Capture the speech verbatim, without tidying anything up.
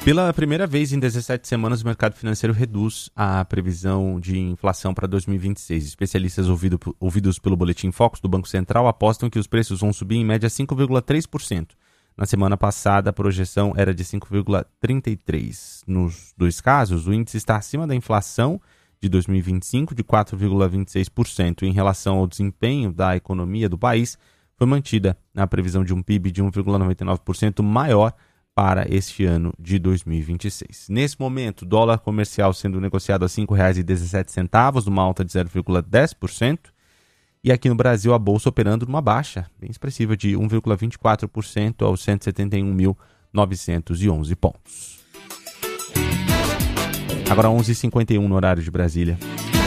Pela primeira vez em dezessete semanas, o mercado financeiro reduz a previsão de inflação para dois mil e vinte e seis. Especialistas ouvido, ouvidos pelo Boletim Focus do Banco Central apostam que os preços vão subir em média cinco vírgula três por cento. Na semana passada, a projeção era de cinco vírgula trinta e três por cento. Nos dois casos, o índice está acima da inflação de dois mil e vinte e cinco, de quatro vírgula vinte e seis por cento. Em relação ao desempenho da economia do país, foi mantida a previsão de um P I B de um vírgula noventa e nove por cento maior para este ano de dois mil e vinte e seis. Nesse momento, o dólar comercial sendo negociado a cinco reais e dezessete centavos, uma alta de zero vírgula dez por cento. E aqui no Brasil, a bolsa operando numa baixa bem expressiva de um vírgula vinte e quatro por cento aos cento e setenta e um mil novecentos e onze pontos. Agora onze e cinquenta e um no horário de Brasília.